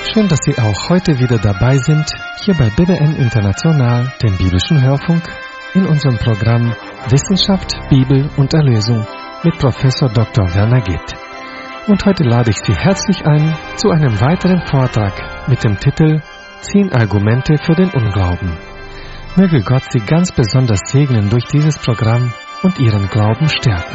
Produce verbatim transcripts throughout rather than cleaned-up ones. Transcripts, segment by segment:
Schön, dass Sie auch heute wieder dabei sind, hier bei B W N International, dem biblischen Hörfunk, in unserem Programm Wissenschaft, Bibel und Erlösung mit Professor Doktor Werner Gitt. Und heute lade ich Sie herzlich ein zu einem weiteren Vortrag mit dem Titel Zehn Argumente für den Unglauben. Möge Gott Sie ganz besonders segnen durch dieses Programm und Ihren Glauben stärken.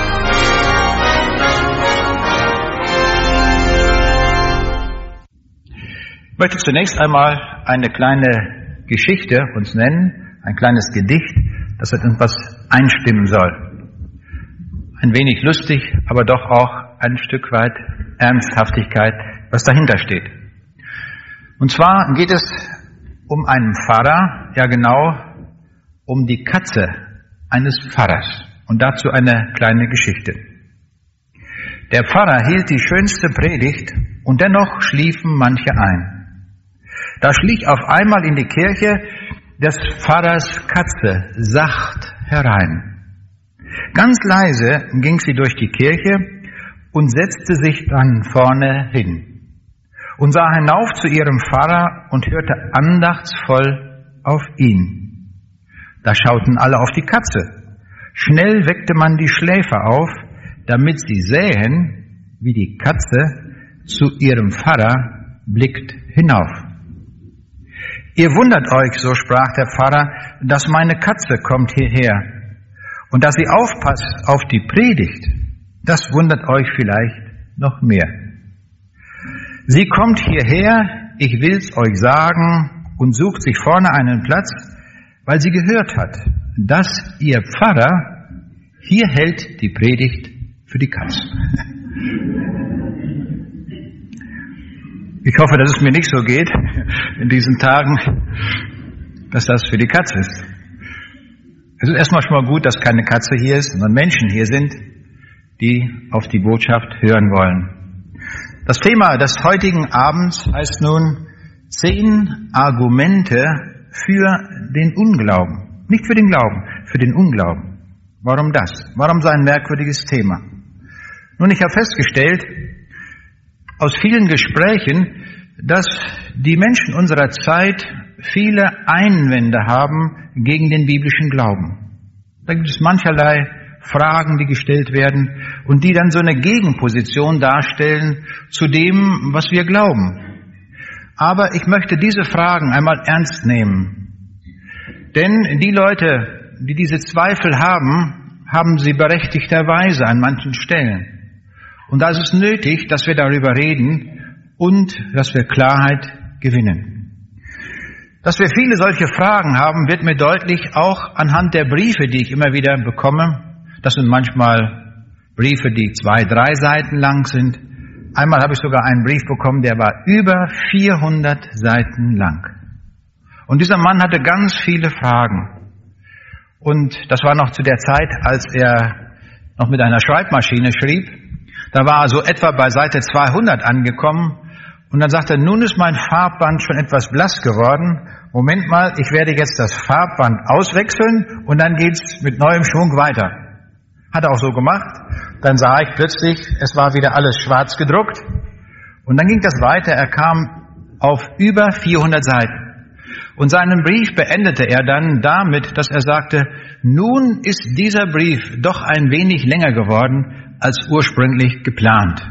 Ich möchte zunächst einmal eine kleine Geschichte uns nennen, ein kleines Gedicht, das etwas einstimmen soll. Ein wenig lustig, aber doch auch ein Stück weit Ernsthaftigkeit, was dahinter steht. Und zwar geht es um einen Pfarrer, ja genau, um die Katze eines Pfarrers. Und dazu eine kleine Geschichte. Der Pfarrer hielt die schönste Predigt und dennoch schliefen manche ein. Da schlich auf einmal in die Kirche des Pfarrers Katze sacht herein. Ganz leise ging sie durch die Kirche und setzte sich dann vorne hin und sah hinauf zu ihrem Pfarrer und hörte andachtsvoll auf ihn. Da schauten alle auf die Katze. Schnell weckte man die Schläfer auf, damit sie sähen, wie die Katze zu ihrem Pfarrer blickt hinauf. Ihr wundert euch, so sprach der Pfarrer, dass meine Katze kommt hierher und dass sie aufpasst auf die Predigt, das wundert euch vielleicht noch mehr. Sie kommt hierher, ich will's euch sagen, und sucht sich vorne einen Platz, weil sie gehört hat, dass ihr Pfarrer hier hält die Predigt für die Katze. Ich hoffe, dass es mir nicht so geht in diesen Tagen, dass das für die Katze ist. Es ist erstmal schon mal gut, dass keine Katze hier ist, sondern Menschen hier sind, die auf die Botschaft hören wollen. Das Thema des heutigen Abends heißt nun zehn Argumente für den Unglauben. Nicht für den Glauben, für den Unglauben. Warum das? Warum so ein merkwürdiges Thema? Nun, ich habe festgestellt, aus vielen Gesprächen, dass die Menschen unserer Zeit viele Einwände haben gegen den biblischen Glauben. Da gibt es mancherlei Fragen, die gestellt werden und die dann so eine Gegenposition darstellen zu dem, was wir glauben. Aber ich möchte diese Fragen einmal ernst nehmen. Denn die Leute, die diese Zweifel haben, haben sie berechtigterweise an manchen Stellen. Und da ist es nötig, dass wir darüber reden und dass wir Klarheit gewinnen. Dass wir viele solche Fragen haben, wird mir deutlich auch anhand der Briefe, die ich immer wieder bekomme. Das sind manchmal Briefe, die zwei, drei Seiten lang sind. Einmal habe ich sogar einen Brief bekommen, der war über vierhundert Seiten lang. Und dieser Mann hatte ganz viele Fragen. Und das war noch zu der Zeit, als er noch mit einer Schreibmaschine schrieb. Da war er so etwa bei Seite zweihundert angekommen und dann sagte er, nun ist mein Farbband schon etwas blass geworden. Moment mal, ich werde jetzt das Farbband auswechseln und dann geht's mit neuem Schwung weiter. Hat er auch so gemacht. Dann sah ich plötzlich, es war wieder alles schwarz gedruckt und dann ging das weiter. Er kam auf über vierhundert Seiten. Und seinen Brief beendete er dann damit, dass er sagte, nun ist dieser Brief doch ein wenig länger geworden als ursprünglich geplant.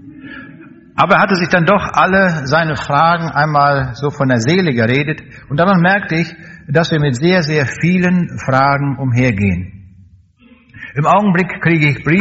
Aber er hatte sich dann doch alle seine Fragen einmal so von der Seele geredet und daran merkte ich, dass wir mit sehr, sehr vielen Fragen umhergehen. Im Augenblick kriege ich Briefe